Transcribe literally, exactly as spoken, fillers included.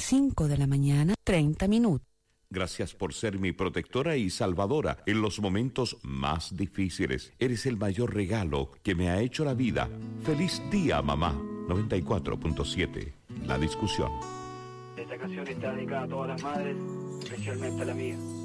cinco de la mañana, treinta minutos. Gracias por ser mi protectora y salvadora en los momentos más difíciles. Eres el mayor regalo que me ha hecho la vida. Feliz día, mamá. noventa y cuatro punto siete. La discusión. Esta canción está dedicada a todas las madres, especialmente a la mía.